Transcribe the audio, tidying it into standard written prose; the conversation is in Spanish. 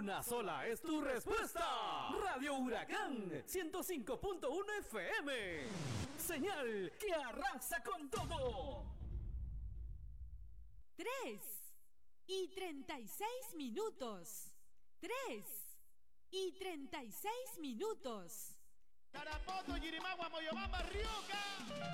Una sola es tu respuesta. Radio Huracán 105.1 FM. Señal que arrasa con todo. 3:36. 3:36. Carapoto, Yirimagua, Moyobamba, Rioca.